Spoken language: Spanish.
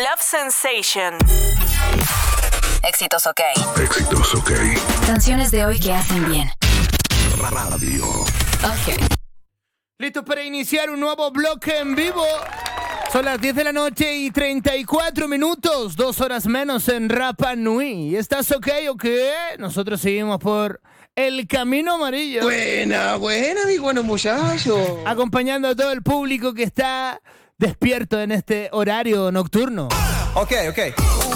Love Sensation. Éxitos OK. Éxitos OK. Canciones de hoy que hacen bien. Radio. OK. Listo para iniciar un nuevo bloque en vivo. Son las 10 de la noche y 34 minutos, 2 horas menos en Rapa Nui. ¿Estás OK o qué? Nosotros seguimos por el Camino Amarillo. Buena, mi bueno muchacho. Acompañando a todo el público que está despierto en este horario nocturno. OK.